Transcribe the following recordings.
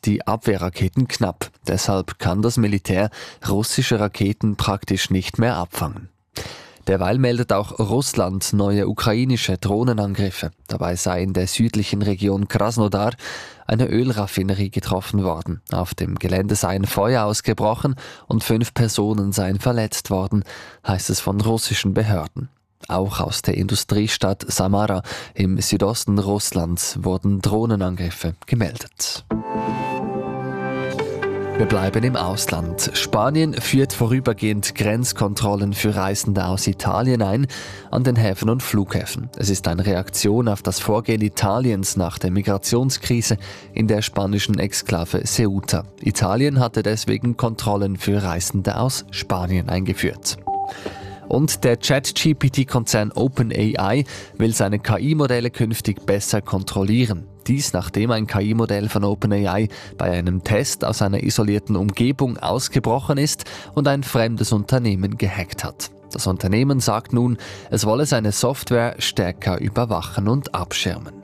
sind die Abwehrraketen knapp. Deshalb kann das Militär russische Raketen praktisch nicht mehr abfangen. Derweil meldet auch Russland neue ukrainische Drohnenangriffe. Dabei sei in der südlichen Region Krasnodar eine Ölraffinerie getroffen worden. Auf dem Gelände sei ein Feuer ausgebrochen und 5 Personen seien verletzt worden, heißt es von russischen Behörden. Auch aus der Industriestadt Samara im Südosten Russlands wurden Drohnenangriffe gemeldet. Wir bleiben im Ausland. Spanien führt vorübergehend Grenzkontrollen für Reisende aus Italien ein an den Häfen und Flughäfen. Es ist eine Reaktion auf das Vorgehen Italiens nach der Migrationskrise in der spanischen Exklave Ceuta. Italien hatte deswegen Kontrollen für Reisende aus Spanien eingeführt. Und der ChatGPT-Konzern OpenAI will seine KI-Modelle künftig besser kontrollieren. Dies nachdem ein KI-Modell von OpenAI bei einem Test aus einer isolierten Umgebung ausgebrochen ist und ein fremdes Unternehmen gehackt hat. Das Unternehmen sagt nun, es wolle seine Software stärker überwachen und abschirmen.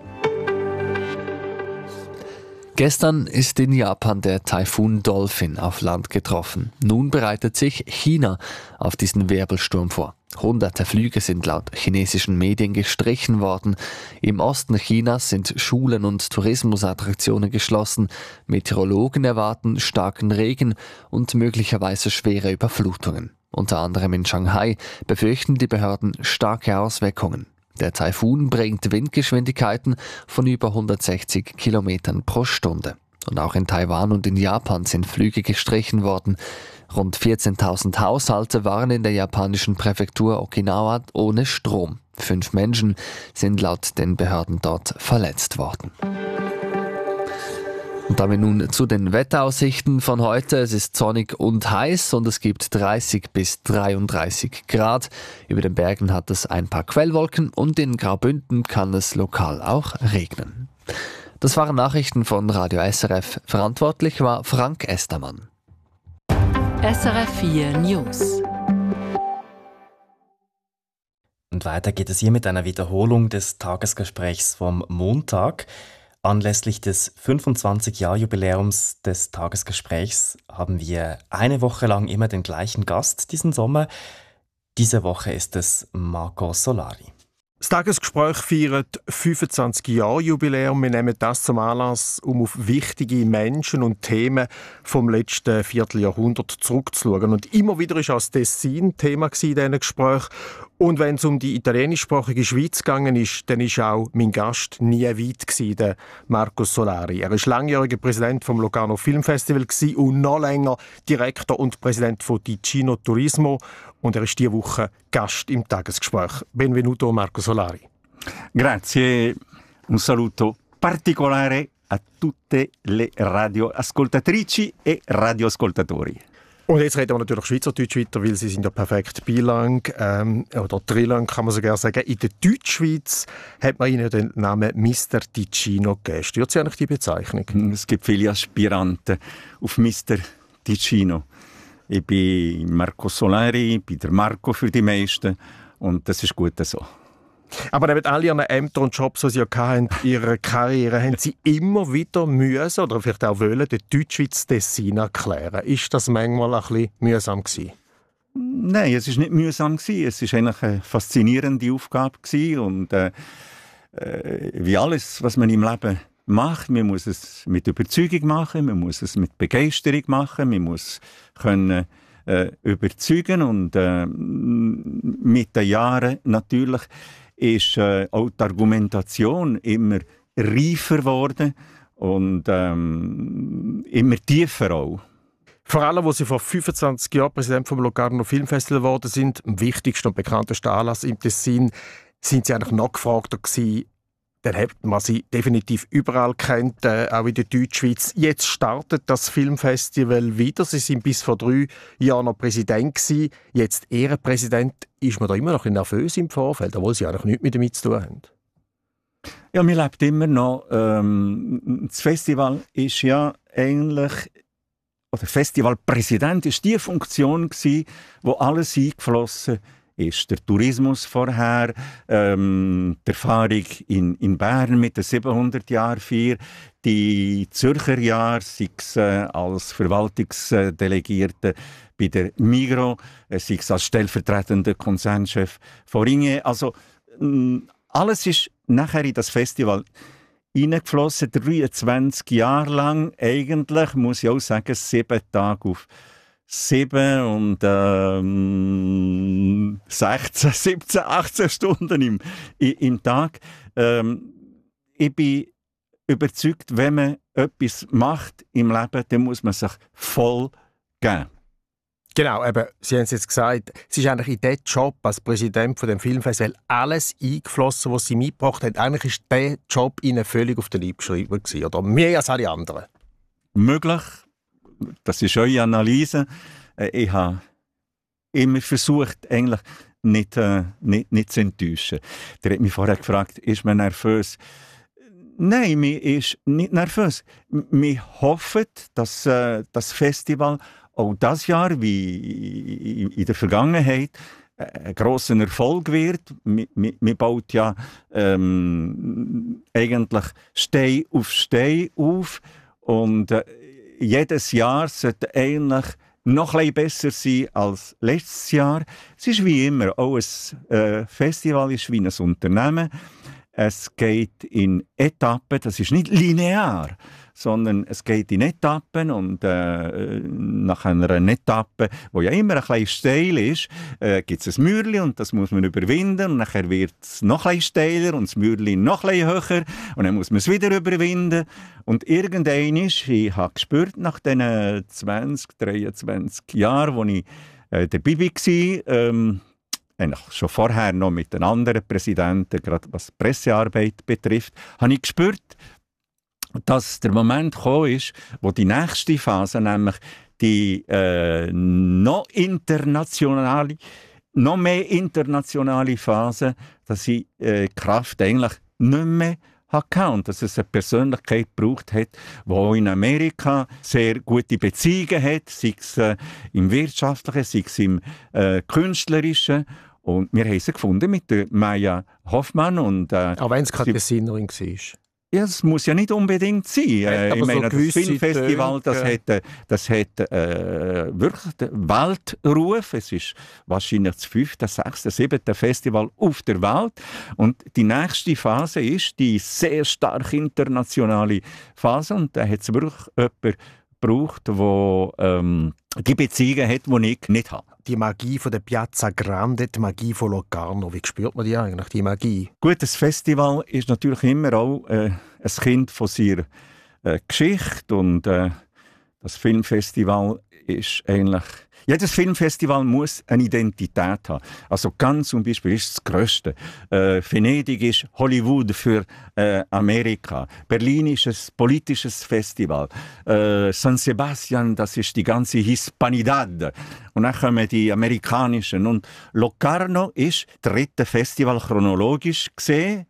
Gestern ist in Japan der Taifun Dolphin auf Land getroffen. Nun bereitet sich China auf diesen Wirbelsturm vor. Hunderte Flüge sind laut chinesischen Medien gestrichen worden. Im Osten Chinas sind Schulen und Tourismusattraktionen geschlossen. Meteorologen erwarten starken Regen und möglicherweise schwere Überflutungen. Unter anderem in Shanghai befürchten die Behörden starke Auswirkungen. Der Taifun bringt Windgeschwindigkeiten von über 160 Kilometern pro Stunde. Und auch in Taiwan und in Japan sind Flüge gestrichen worden. Rund 14.000 Haushalte waren in der japanischen Präfektur Okinawa ohne Strom. 5 Menschen sind laut den Behörden dort verletzt worden. Und damit nun zu den Wetteraussichten von heute. Es ist sonnig und heiß und es gibt 30 bis 33 Grad. Über den Bergen hat es ein paar Quellwolken und in Graubünden kann es lokal auch regnen. Das waren Nachrichten von Radio SRF. Verantwortlich war Frank Estermann. SRF 4 News. Und weiter geht es hier mit einer Wiederholung des Tagesgesprächs vom Montag. Anlässlich des 25-Jahr-Jubiläums des Tagesgesprächs haben wir eine Woche lang immer den gleichen Gast diesen Sommer. Diese Woche ist es Marco Solari. Das Tagesgespräch feiert 25-Jahr-Jubiläum. Wir nehmen das zum Anlass, um auf wichtige Menschen und Themen vom letzten Vierteljahrhundert zurückzuschauen. Und immer wieder war auch das Tessin Thema in diesen Gesprächen. Und wenn es um die italienischsprachige Schweiz gegangen ist, dann war auch mein Gast nie weit gewesen, der Marco Solari. Er war langjähriger Präsident vom Locarno Filmfestival und noch länger Direktor und Präsident von Ticino Turismo. Und er ist diese Woche Gast im Tagesgespräch. Benvenuto Marco Solari. Grazie, un saluto particolare a tutte le radioascoltatrici e radioascoltatori. Und jetzt reden wir natürlich Schweizerdeutsch weiter, weil Sie sind ja perfekt bilang, oder trilang kann man sogar sagen. In der Deutschschweiz hat man Ihnen den Namen Mr. Ticino gegeben. Stört Sie eigentlich die Bezeichnung? Es gibt viele Aspiranten auf Mr. Ticino. Ich bin Marco Solari, ich bin der Marco für die meisten und das ist gut so. Aber neben all Ihren Ämtern und Jobs, die Sie ja hatten, in Ihrer Karriere, haben Sie immer wieder müssen oder vielleicht auch wollen, den Deutschschweiz Tessin erklären. Ist das manchmal ein bisschen mühsam gewesen? Nein, es war nicht mühsam gewesen. Es war eigentlich eine faszinierende Aufgabe gewesen. Und wie alles, was man im Leben macht, man muss es mit Überzeugung machen, man muss es mit Begeisterung machen, man muss können überzeugen und mit den Jahren natürlich ist auch die Argumentation immer reifer geworden und immer tiefer auch. Vor allem, als Sie vor 25 Jahren Präsident vom Locarno Filmfestival geworden sind, am wichtigsten und bekanntesten Anlass im Tessin, sind Sie eigentlich noch gefragter gewesen. Dann hat man Sie definitiv überall kennt, auch in der Deutschschweiz. Jetzt startet das Filmfestival wieder. Sie sind bis vor 3 Jahren noch Präsident gewesen. Jetzt Ehrenpräsident. Ist man da immer noch nervös im Vorfeld, obwohl Sie eigentlich nichts mit damit zu tun haben? Ja, wir leben immer noch. Das Festival ist ja eigentlich, oder Festivalpräsident ist die Funktion gewesen, wo alles eingeflossen ist der Tourismus vorher, die Erfahrung in Bern mit der 700-Jahr-Feier, die Zürcher Jahre, sei es als Verwaltungsdelegierter bei der Migros, sei es als stellvertretender Konzernchef von Ringe. Also alles ist nachher in das Festival hineingeflossen, 23 Jahre lang. Eigentlich muss ich auch sagen, 7 Tage auf 7 und 16, 17, 18 Stunden im Tag. Ich bin überzeugt, wenn man etwas macht im Leben, dann muss man sich voll geben. Genau, eben, Sie haben es jetzt gesagt, es ist eigentlich in diesen Job als Präsident von dem Filmfestival alles eingeflossen, was Sie mitgebracht haben. Eigentlich ist dieser Job Ihnen völlig auf den Leib geschrieben gewesen, oder mehr als alle anderen? Möglich, das ist eure Analyse. Ich habe immer versucht, eigentlich nicht zu enttäuschen. Der hat mich vorher gefragt, ist man nervös? Nein, mir ist nicht nervös. Wir hoffen, dass das Festival auch dieses Jahr, wie in der Vergangenheit, ein grosser Erfolg wird. Man baut ja eigentlich Stein auf Stein auf. Und jedes Jahr sollte eigentlich noch ein bisschen besser sein als letztes Jahr. Es ist wie immer, auch ein Festival ist wie ein Unternehmen. Es geht in Etappen, das ist nicht linear, sondern es geht in Etappen und nach einer Etappe, die ja immer ein bisschen steil ist, gibt es ein Mürli und das muss man überwinden und nachher wird es noch ein bisschen steiler und das Mürli noch ein bisschen höher und dann muss man es wieder überwinden und irgendwann ist, ich habe gespürt nach diesen 20, 23 Jahren, wo ich dabei war, eigentlich schon vorher noch mit den anderen Präsidenten, gerade was Pressearbeit betrifft, habe ich gespürt, dass der Moment gekommen ist, wo die nächste Phase, nämlich die noch mehr internationale Phase, dass sie Kraft eigentlich nicht mehr hatte und dass es eine Persönlichkeit gebraucht hat, die in Amerika sehr gute Beziehungen hat, sei es im Wirtschaftlichen, sei es im Künstlerischen. Und wir haben sie gefunden mit der Maya Hoffmann. Und, auch wenn es keine Tessinerin war. Ja, es muss ja nicht unbedingt sein. Ich meine, das Filmfestival, das hat wirklich den Weltruf. Es ist wahrscheinlich das 5., 6., 7. Festival auf der Welt. Und die nächste Phase ist die sehr stark internationale Phase. Und da hat es wirklich jemanden gebraucht, der die Beziehungen hat, die ich nicht habe. Die Magie von der Piazza Grande, die Magie von Locarno, wie spürt man die eigentlich, die Magie? Gut, das Festival ist natürlich immer auch ein Kind von seiner Geschichte und das Filmfestival ist eigentlich... Jedes Filmfestival muss eine Identität haben. Also Cannes zum Beispiel ist das Grösste. Venedig ist Hollywood für Amerika. Berlin ist ein politisches Festival. San Sebastian, das ist die ganze Hispanidad. Und dann kommen die amerikanischen. Und Locarno ist das 3. Festival chronologisch gesehen,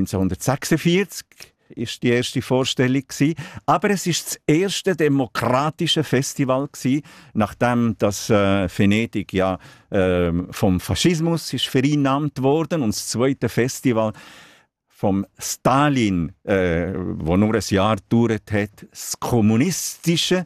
1946. Ist die erste Vorstellung gewesen. Aber es ist das erste demokratische Festival gewesen, nachdem das Venedig ja vom Faschismus ist vereinnahmt worden und das 2. Festival vom Stalin, wo nur ein Jahr gedauert hat, das kommunistische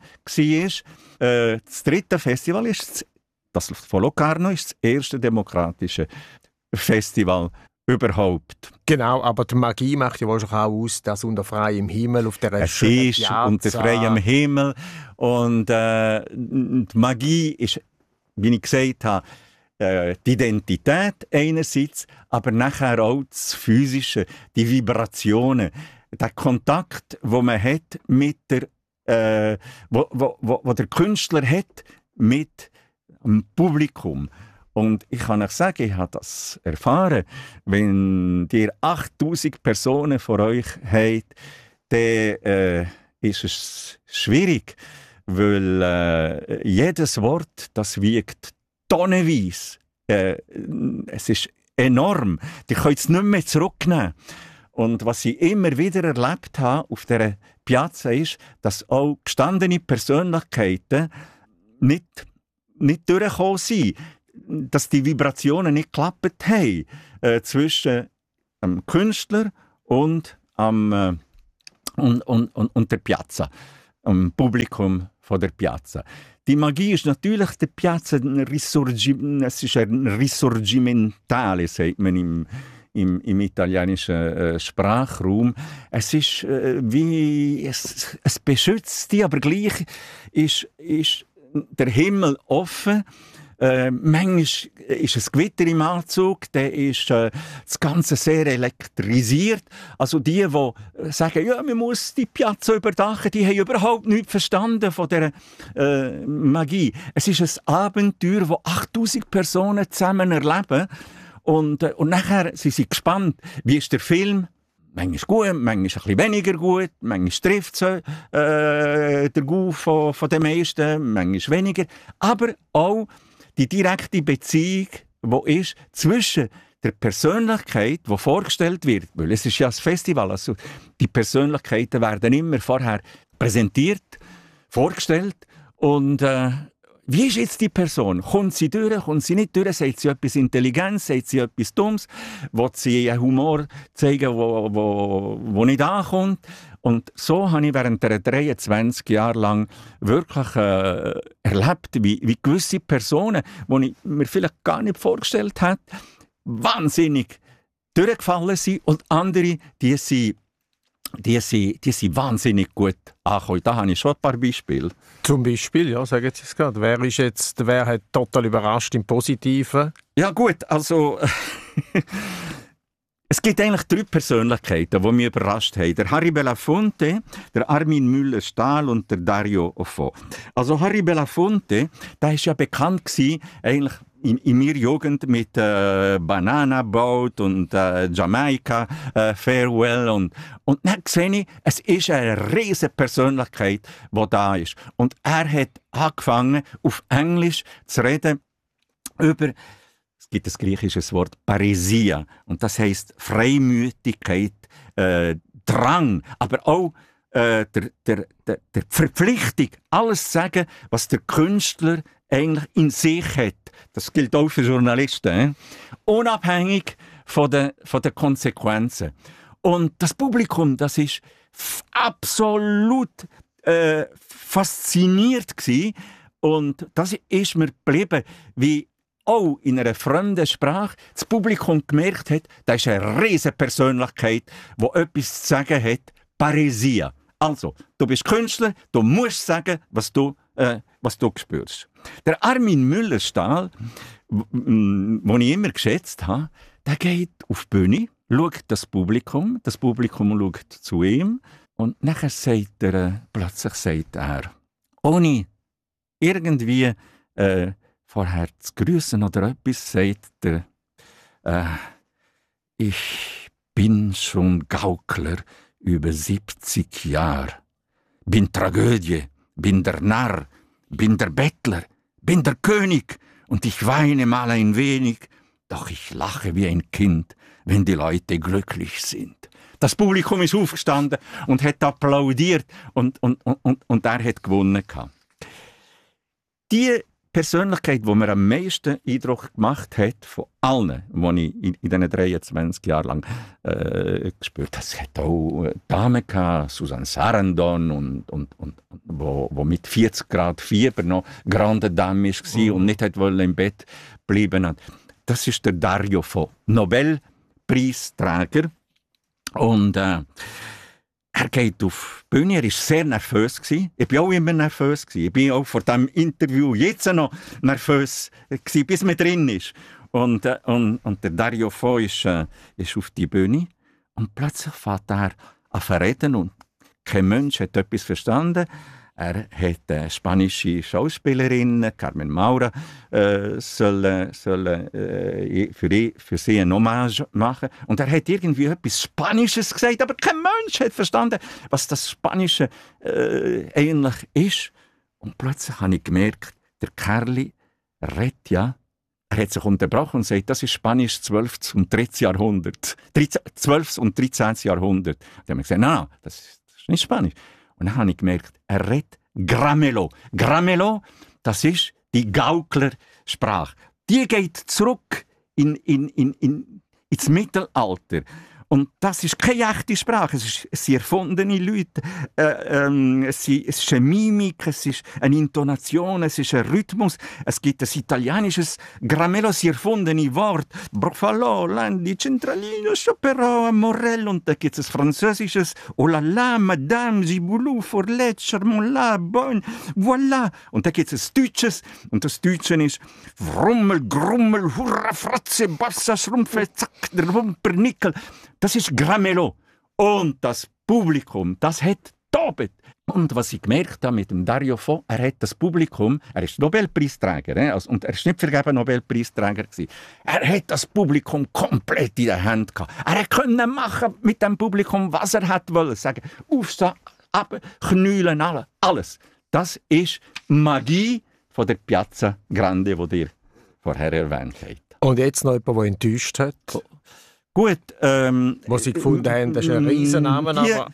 war. Das 3. Festival ist das von Locarno ist das erste demokratische Festival überhaupt. Genau, aber die Magie macht ja wahrscheinlich auch aus, dass unter freiem Himmel auf der schönen Piazza... unter freiem Himmel. Und die Magie ist, wie ich gesagt habe, die Identität einerseits, aber nachher auch das Physische, die Vibrationen, der Kontakt, wo man hat mit der, wo der Künstler hat mit dem Publikum. Und ich kann euch sagen, ich habe das erfahren, wenn ihr 8000 Personen vor euch habt, dann ist es schwierig, weil jedes Wort, das wiegt tonnenweise. Es ist enorm. Die können es nicht mehr zurücknehmen. Und was ich immer wieder erlebt habe auf dieser Piazza ist, dass auch gestandene Persönlichkeiten nicht durchgekommen sind. dass die Vibrationen nicht geklappt haben zwischen dem Künstler und der Piazza, am Publikum von der Piazza. Die Magie ist natürlich der Piazza, es ist ein Risorgimentale, sagt man im italienischen Sprachraum. Es ist es beschützt die, aber gleich ist der Himmel offen. Manchmal ist ein Gewitter im Anzug, dann ist das Ganze sehr elektrisiert. Also die sagen, ja, man muss die Piazza überdachen, die haben überhaupt nichts verstanden von dieser Magie. Es ist ein Abenteuer, das 8000 Personen zusammen erleben. Und nachher sind sie gespannt, wie ist der Film? Manchmal gut, manchmal ein bisschen weniger gut, manchmal trifft es der Guf von den meisten, manchmal weniger. Aber auch die direkte Beziehung, die ist zwischen der Persönlichkeit, die vorgestellt wird, weil es ist ja ein Festival, also die Persönlichkeiten werden immer vorher präsentiert, vorgestellt und wie ist jetzt die Person? Kommt sie durch, kommt sie nicht durch? Sagt sie etwas Intelligentes, sagt sie etwas Dummes? Will sie einen Humor zeigen, wo nicht ankommt? Und so habe ich während der 23 Jahre lang wirklich erlebt, wie gewisse Personen, die ich mir vielleicht gar nicht vorgestellt hätte, wahnsinnig durchgefallen sind und andere, die sind wahnsinnig gut angekommen. Da habe ich schon ein paar Beispiele. Zum Beispiel, ja, sagen Sie es gerade. Wer hat total überrascht im Positiven? Ja gut, also es gibt eigentlich 3 Persönlichkeiten, die mich überrascht haben. Der Harry Belafonte, der Armin Müller-Stahl und der Dario Fo. Also Harry Belafonte, der war ja bekannt gewesen, eigentlich in meiner Jugend mit Banana Boat und Jamaika Farewell und dann sehe ich, es ist eine riesige Persönlichkeit, die da ist. Und er hat angefangen, auf Englisch zu reden über, es gibt das griechische Wort Paresia und das heisst Freimütigkeit, Drang, aber auch der Verpflichtung, alles zu sagen, was der Künstler eigentlich in sich hat. Das gilt auch für Journalisten. Unabhängig von den Konsequenzen. Und das Publikum, das ist absolut fasziniert gewesen. Und das ist mir geblieben, wie auch in einer fremden Sprache das Publikum gemerkt hat, da ist eine riesige Persönlichkeit, die etwas zu sagen hat, Paresia. Also, du bist Künstler, du musst sagen, was du spürst. Der Armin Müller-Stahl, den ich immer geschätzt habe, der geht auf die Bühne, schaut das Publikum schaut zu ihm und nachher plötzlich sagt er, ohne irgendwie vorher zu grüßen oder etwas, sagt er, ich bin schon Gaukler über 70 Jahre, bin Tragödie, bin der Narr, bin der Bettler, bin der König und ich weine mal ein wenig, doch ich lache wie ein Kind, wenn die Leute glücklich sind. Das Publikum ist aufgestanden und hat applaudiert und er hat gewonnen. Die Persönlichkeit, die mir am meisten Eindruck gemacht hat, von allen, die ich in diesen 23 Jahren lang gespürt habe, es hat auch Damen gehabt, Susanne Sarandon, und wo mit 40 Grad Fieber noch grande Dame war und nicht im Bett bleiben hat. Das ist der Dario Fo, Nobelpreisträger. Und er geht auf die Bühne, er war sehr nervös. Ich war auch immer nervös. Ich bin auch vor diesem Interview jetzt noch nervös, bis man drin ist. Und der Dario Fo ist auf die Bühne und plötzlich fängt er an zu reden und kein Mensch hat etwas verstanden. Er hat eine spanische Schauspielerin, Carmen Maura, für sie ein Hommage machen. Und er hat irgendwie etwas Spanisches gesagt, aber kein Mensch hat verstanden, was das Spanische eigentlich ist. Und plötzlich habe ich gemerkt, der Kerli redet ja. Er hat sich unterbrochen und sagt, das ist Spanisch 12. und 13. Jahrhundert. 12. und 13. Jahrhundert. Und dann haben wir gesagt, nein, das ist nicht Spanisch. Und dann habe ich gemerkt, er redet Gramelo. Gramelo, das ist die Gauklersprache. die geht zurück ins Mittelalter. Und das ist keine echte Sprache, es sind erfundene Leute. Es ist eine Mimik, es ist eine Intonation, es ist ein Rhythmus. Es gibt ein italienisches Gramello, es sind erfundene Wort. Brofalo, Landi, Centralino, Chaperon, Morel. Und da gibt es ein französisches Oh la la, Madame, Giboulou, Forlet, Charmola, Bonne, voilà. Und da gibt es ein Deutsches. Und das Deutsche ist Wrummel, Grummel, Hurra, Fratze, Bassa, Schrumpfe, Zack, der Wumpernickel. Das ist Gramello. Und das Publikum, das hat tobet. Und was ich gemerkt habe mit dem Dario Fo, er hat das Publikum, er ist Nobelpreisträger, und er ist nicht vergeben Nobelpreisträger gewesen. Er hat das Publikum komplett in der Hand gehabt. Er konnte machen mit dem Publikum, was er hat wollen. Sagen, aufstehen, ab, knüllen, alles. Das ist Magie von der Piazza Grande, die ihr vorher erwähnt habt. Und jetzt noch jemand, der enttäuscht hat? Gut. Was Sie gefunden haben, das ist ein Riesenname, aber...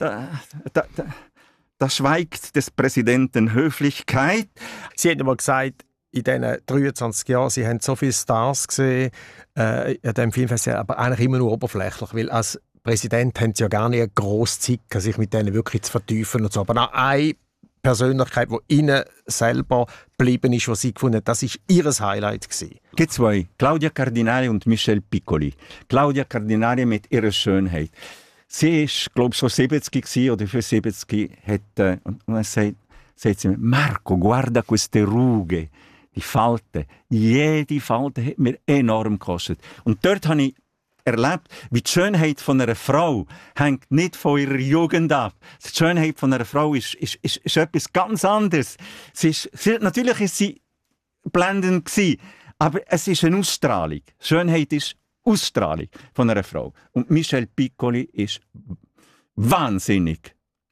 Da schweigt des Präsidenten Höflichkeit. Sie haben mal gesagt, in diesen 23 Jahren, Sie haben so viele Stars gesehen an diesem Filmfestival, aber eigentlich immer nur oberflächlich, weil als Präsident haben Sie ja gar nicht eine grosse Zeit, sich mit denen wirklich zu vertiefen und so. Aber noch eine Persönlichkeit, die Ihnen selber geblieben ist, was Sie gefunden haben, das war Ihr Highlight gewesen. Es gibt zwei, Claudia Cardinale und Michel Piccoli. Claudia Cardinale mit ihrer Schönheit. Sie war, glaube ich, schon 70 oder für 70 und dann sagt sie mir, Marco, guarda queste rughe, die Falten. Jede Falte hat mir enorm gekostet. Und dort habe ich erlebt, wie die Schönheit von einer Frau hängt nicht von ihrer Jugend ab. Die Schönheit von einer Frau ist etwas ganz anderes. Natürlich ist sie blendend gewesen, aber es ist eine Ausstrahlung. Schönheit ist Ausstrahlung von einer Frau. Und Michel Piccoli ist wahnsinnig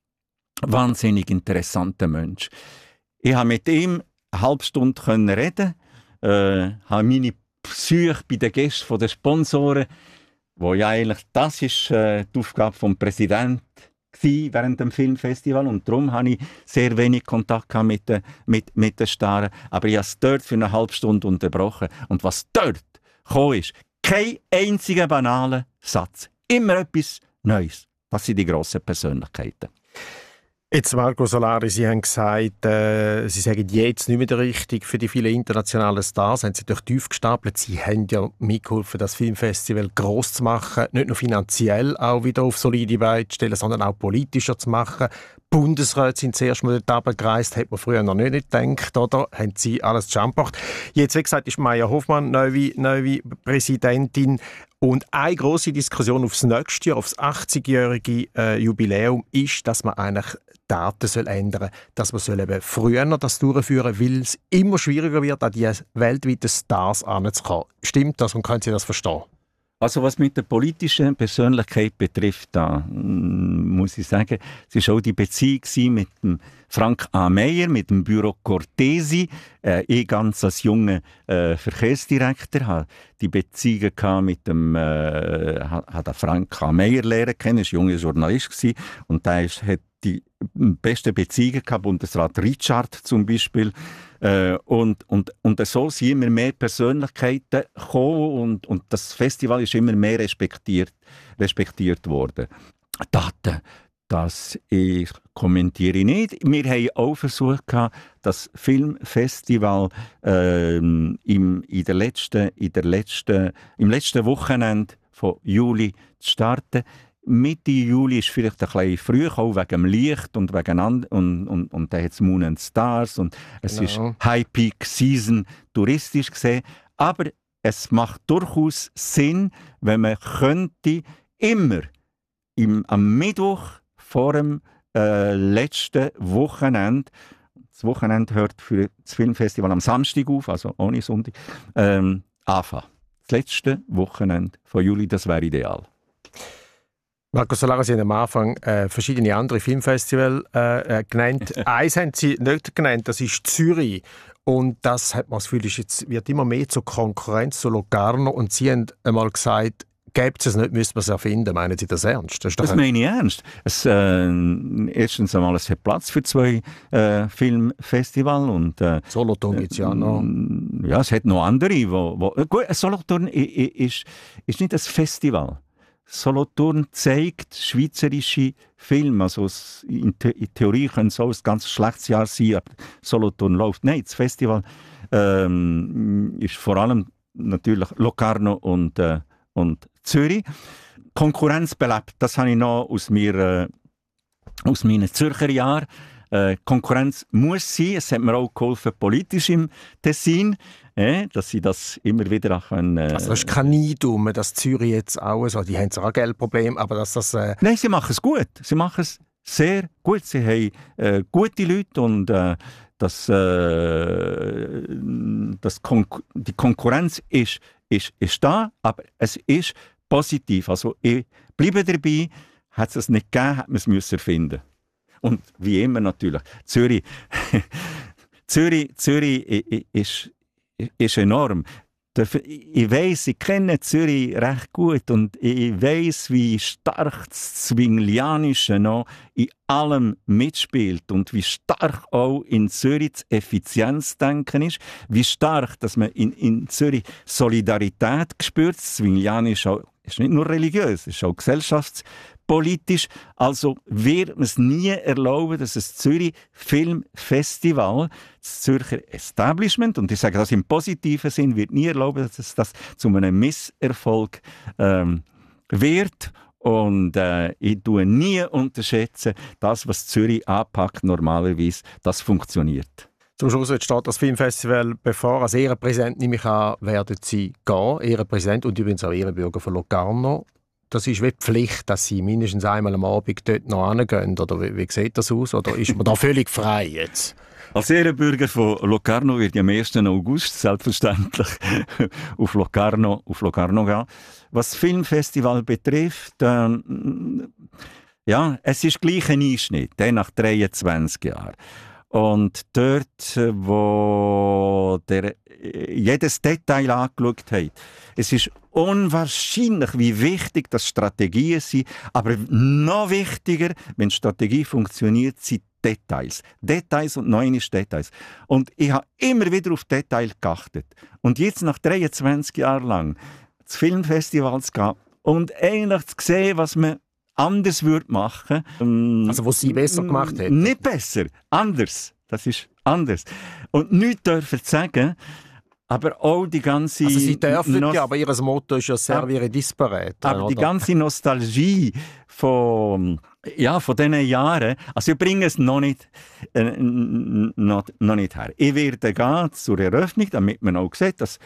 interessanter Mensch. Ich konnte mit ihm eine halbe Stunde reden, habe meine Psyche bei den Gästen der Sponsoren, wo ja eigentlich das ist die Aufgabe des Präsidenten während dem Filmfestival, und darum hatte ich sehr wenig Kontakt mit den Staren. Aber ich habe es dort für eine halbe Stunde unterbrochen. Und was dort gekommen ist, kein einziger banaler Satz. Immer etwas Neues. Das sind die grossen Persönlichkeiten. Jetzt, Marco Solari, Sie haben gesagt, Sie sagen jetzt nicht mehr der Richtige für die vielen internationalen Stars. Haben Sie durch tief gestapelt. Sie haben ja mitgeholfen, das Filmfestival gross zu machen. Nicht nur finanziell auch wieder auf solide Beine zu stellen, sondern auch politischer zu machen. Bundesräte sind zuerst mal dort runtergereist, hat man früher noch nicht gedacht, oder? Haben Sie alles zusammengebracht. Jetzt, wie gesagt, ist Maya Hoffmann neue Präsidentin. Und eine grosse Diskussion aufs nächste Jahr, aufs 80-jährige Jubiläum, ist, dass man eigentlich Daten ändern soll. Dass man eben früher das durchführen soll, weil es immer schwieriger wird, an die weltweiten Stars heranzukommen. Stimmt das und können Sie das verstehen? Also was mit der politischen Persönlichkeit betrifft, da muss ich sagen, es war auch die Beziehung mit dem Frank A. Meyer, mit dem Büro Cortesi. Ich ganz als junger Verkehrsdirektor hatte die Beziehung mit dem hat Frank A. Meyer lernen kennen, er war ein junger Journalist gewesen, und der hat die beste Beziehungen gehabt, Bundesrat Richard zum Beispiel. Und so sind immer mehr Persönlichkeiten gekommen, und das Festival ist immer mehr respektiert worden. Daten, das kommentiere ich nicht. Wir haben auch versucht, das Filmfestival im letzten Wochenende von Juli zu starten. Mitte Juli ist vielleicht ein bisschen früh, auch wegen dem Licht und wegen und da hat es Moon and Stars und es ist High Peak Season touristisch gesehen. Aber es macht durchaus Sinn, wenn man könnte immer am Mittwoch vor dem letzten Wochenende, das Wochenende hört für das Filmfestival am Samstag auf, also ohne Sonntag, anfangen. Das letzte Wochenende von Juli, das wäre ideal. Marco Solari, Sie haben am Anfang verschiedene andere Filmfestivals genannt. Eins haben Sie nicht genannt, das ist Zürich. Und das hat man das Gefühl, wird immer mehr zur Konkurrenz zu Locarno. Und Sie haben einmal gesagt, Gibt es nicht, müsste man es erfinden. Meinen Sie das ernst? Das meine ich ernst. Erstens einmal, es hat Platz für 2 Filmfestivals. Und, Solothurn gibt es ja noch. Ja, es hat noch andere. Gut, Solothurn ist nicht ein Festival. Solothurn zeigt schweizerische Filme. Also in Theorie könnte es auch ein ganz schlechtes Jahr sein, aber Solothurn läuft. Nein, das Festival ist vor allem natürlich Locarno und Zürich. Konkurrenz belebt, das habe ich noch aus meinen Zürcher Jahren. Konkurrenz muss sein, es hat mir auch geholfen, politisch im Tessin, dass sie das immer wieder auch können. Also das ist kein Neidum, dass Zürich jetzt auch so, die haben zwar ein Geldproblem, aber dass das... Nein, sie machen es gut. Sie machen es sehr gut. Sie haben gute Leute und die Konkurrenz ist da, aber es ist positiv. Also ich bleibe dabei, hat es nicht gegeben, hat man es müssen erfinden. Und wie immer natürlich, Zürich ist enorm. Ich weiss, ich kenne Zürich recht gut und ich weiss, wie stark das Zwinglianische noch in allem mitspielt und wie stark auch in Zürich das Effizienzdenken ist, wie stark, dass man in Zürich Solidarität spürt. Das Zwinglianische ist nicht nur religiös, es ist auch gesellschaftspolitisch. Also wird man es nie erlauben, dass das Zürich Filmfestival, das Zürcher Establishment, und ich sage das im positiven Sinn, wird nie erlauben, dass es das zu einem Misserfolg wird. Und ich tue nie unterschätzen, das, was Zürich anpackt, normalerweise, das funktioniert. Zum Schluss jetzt steht das Filmfestival bevor. Als Ehrenpräsident, nehme ich an, werden Sie gehen. Ehrenpräsident und übrigens auch Ehrenbürger von Locarno. Das ist wie Pflicht, dass Sie mindestens einmal am Abend dort noch hingehen. Oder wie sieht das aus? Oder ist man da völlig frei jetzt? Als Ehrenbürger von Locarno wird ich am 1. August selbstverständlich auf Locarno gehen. Was das Filmfestival betrifft, ja, es ist gleich ein Einschnitt, nach 23 Jahren. Und dort, wo jedes Detail angeschaut hat, es ist unwahrscheinlich, wie wichtig das Strategien sind, aber noch wichtiger, wenn Strategie funktioniert, sind Details. Details und neue Details. Und ich habe immer wieder auf Details geachtet. Und jetzt nach 23 Jahren lang das Filmfestival zu gehen und eigentlich zu sehen, was man anders würde machen. Also was Sie besser gemacht hätten? Nicht besser, anders. Das ist anders. Und nichts dürfen sagen, aber auch die ganze... Also Sie dürfen ja, aber Ihr Motto ist ja «Servire disparate». Aber die ganze Nostalgie von diesen Jahren, also ich bringe es noch nicht her. Ich werde gehen zur Eröffnung, damit man auch sieht, dass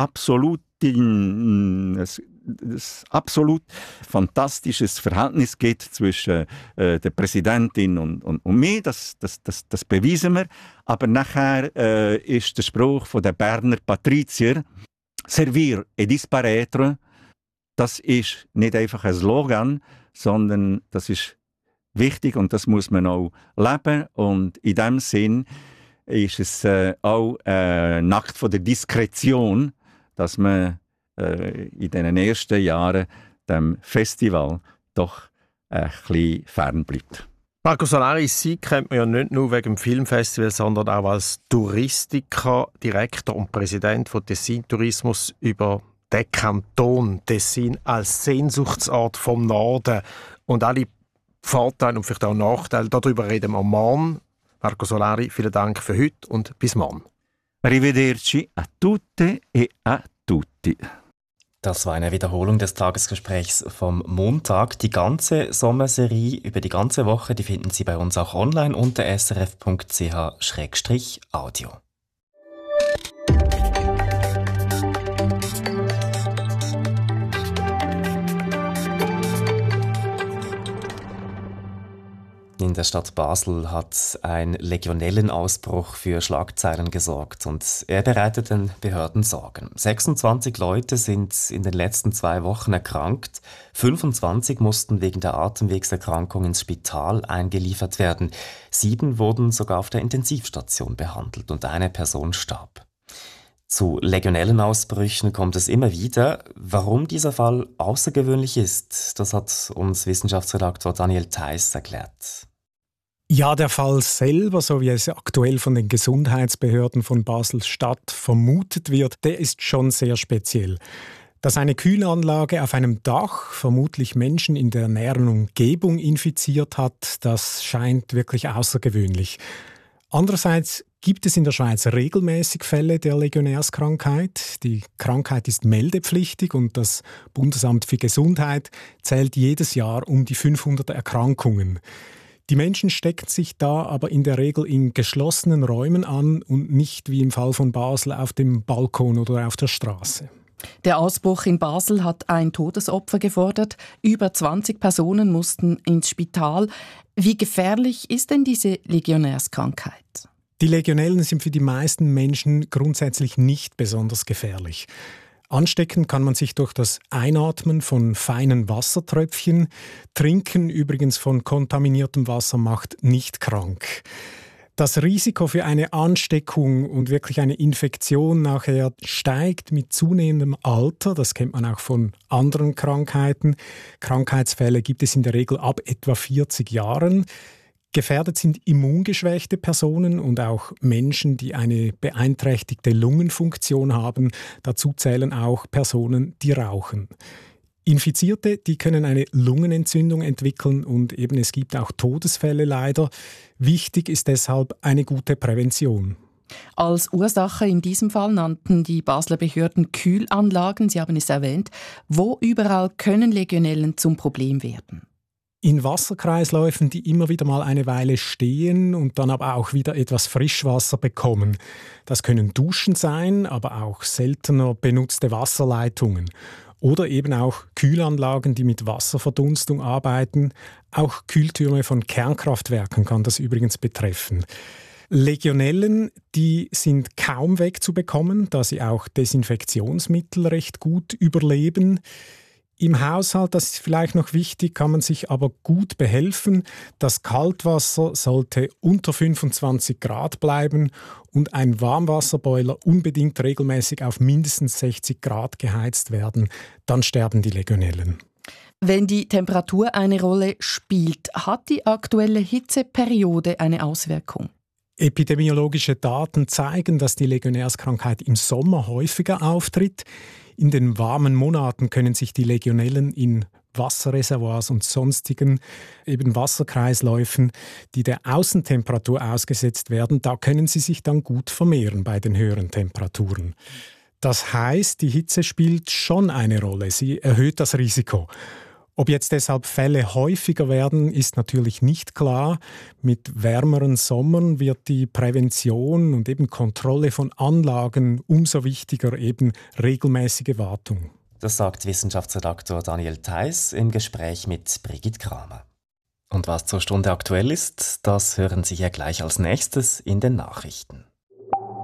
das absolut fantastisches Verhältnis gibt zwischen der Präsidentin und mir. Das beweisen wir. Aber nachher ist der Spruch von der Berner Patrizier «Servir et disparaître», das ist nicht einfach ein Slogan, sondern das ist wichtig und das muss man auch leben. Und in diesem Sinn ist es auch ein Akt von der Diskretion, dass man in den ersten Jahren dem Festival doch ein bisschen fern bleibt. Marco Solari, Sie kennt man ja nicht nur wegen dem Filmfestival, sondern auch als Touristiker, Direktor und Präsident von Tessin Tourismus über den Kanton Tessin als Sehnsuchtsort vom Norden und alle Vorteile und vielleicht auch Nachteile. Darüber reden wir morgen. Marco Solari, vielen Dank für heute und bis morgen. Arrivederci a tutte e a tutti. Das war eine Wiederholung des Tagesgesprächs vom Montag. Die ganze Sommerserie über die ganze Woche, die finden Sie bei uns auch online unter srf.ch/audio. In der Stadt Basel hat ein Legionellenausbruch für Schlagzeilen gesorgt und er bereitet den Behörden Sorgen. 26 Leute sind in den letzten 2 Wochen erkrankt, 25 mussten wegen der Atemwegserkrankung ins Spital eingeliefert werden, 7 wurden sogar auf der Intensivstation behandelt und eine Person starb. Zu Legionellenausbrüchen kommt es immer wieder. Warum dieser Fall außergewöhnlich ist, das hat uns Wissenschaftsredaktor Daniel Theiss erklärt. Ja, der Fall selber, so wie es aktuell von den Gesundheitsbehörden von Basel-Stadt vermutet wird, der ist schon sehr speziell. Dass eine Kühlanlage auf einem Dach vermutlich Menschen in der näheren Umgebung infiziert hat, das scheint wirklich außergewöhnlich. Andererseits gibt es in der Schweiz regelmäßig Fälle der Legionärskrankheit. Die Krankheit ist meldepflichtig und das Bundesamt für Gesundheit zählt jedes Jahr um die 500 Erkrankungen. Die Menschen stecken sich da aber in der Regel in geschlossenen Räumen an und nicht wie im Fall von Basel auf dem Balkon oder auf der Straße. Der Ausbruch in Basel hat ein Todesopfer gefordert. Über 20 Personen mussten ins Spital. Wie gefährlich ist denn diese Legionärskrankheit? Die Legionellen sind für die meisten Menschen grundsätzlich nicht besonders gefährlich. Anstecken kann man sich durch das Einatmen von feinen Wassertröpfchen. Trinken übrigens von kontaminiertem Wasser macht nicht krank. Das Risiko für eine Ansteckung und wirklich eine Infektion nachher steigt mit zunehmendem Alter. Das kennt man auch von anderen Krankheiten. Krankheitsfälle gibt es in der Regel ab etwa 40 Jahren. Gefährdet sind immungeschwächte Personen und auch Menschen, die eine beeinträchtigte Lungenfunktion haben. Dazu zählen auch Personen, die rauchen. Infizierte, die können eine Lungenentzündung entwickeln und eben es gibt auch Todesfälle leider. Wichtig ist deshalb eine gute Prävention. Als Ursache in diesem Fall nannten die Basler Behörden Kühlanlagen, Sie haben es erwähnt. Wo überall können Legionellen zum Problem werden? In Wasserkreisläufen, die immer wieder mal eine Weile stehen und dann aber auch wieder etwas Frischwasser bekommen. Das können Duschen sein, aber auch seltener benutzte Wasserleitungen. Oder eben auch Kühlanlagen, die mit Wasserverdunstung arbeiten. Auch Kühltürme von Kernkraftwerken kann das übrigens betreffen. Legionellen, die sind kaum wegzubekommen, da sie auch Desinfektionsmittel recht gut überleben. Im Haushalt, das ist vielleicht noch wichtig, kann man sich aber gut behelfen. Das Kaltwasser sollte unter 25 Grad bleiben und ein Warmwasserboiler unbedingt regelmäßig auf mindestens 60 Grad geheizt werden. Dann sterben die Legionellen. Wenn die Temperatur eine Rolle spielt, hat die aktuelle Hitzeperiode eine Auswirkung? Epidemiologische Daten zeigen, dass die Legionärskrankheit im Sommer häufiger auftritt. In den warmen Monaten können sich die Legionellen in Wasserreservoirs und sonstigen eben Wasserkreisläufen, die der Außentemperatur ausgesetzt werden, da können sie sich dann gut vermehren bei den höheren Temperaturen. Das heißt, die Hitze spielt schon eine Rolle. Sie erhöht das Risiko. Ob jetzt deshalb Fälle häufiger werden, ist natürlich nicht klar. Mit wärmeren Sommern wird die Prävention und eben Kontrolle von Anlagen umso wichtiger, eben regelmäßige Wartung. Das sagt Wissenschaftsredaktor Daniel Theiss im Gespräch mit Brigitte Kramer. Und was zur Stunde aktuell ist, das hören Sie hier gleich als nächstes in den Nachrichten.